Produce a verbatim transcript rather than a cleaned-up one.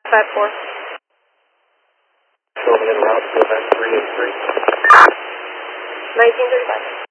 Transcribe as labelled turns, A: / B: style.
A: five four.
B: Going in route to event three eight three.
A: nineteen thirty-five.